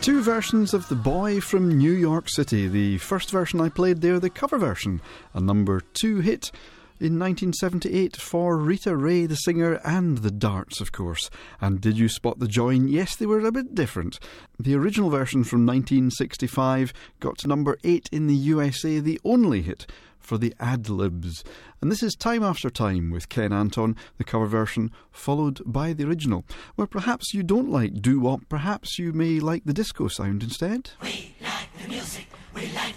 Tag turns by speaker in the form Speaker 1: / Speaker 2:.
Speaker 1: Two versions of The Boy from New York City. The first version I played there, the cover version, a number 2 hit in 1978 for Rita Ray, the singer, and the Darts, of course. And did you spot the join? Yes, they were a bit different. The original version from 1965 got to number 8 in the USA, the only hit for the Ad-Libs. And this is Time After Time with Ken Anton, the cover version, followed by the original. Well, perhaps you don't like doo-wop, perhaps you may like the disco sound instead.
Speaker 2: We like the music, we like